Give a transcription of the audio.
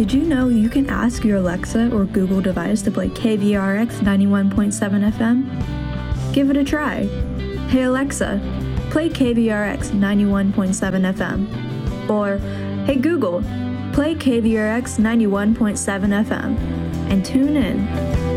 Did you know you can ask your Alexa or Google device to play KVRX 91.7 FM? Give it a try. Hey Alexa, play KVRX 91.7 FM. Or, hey Google, play KVRX 91.7 FM. And tune in.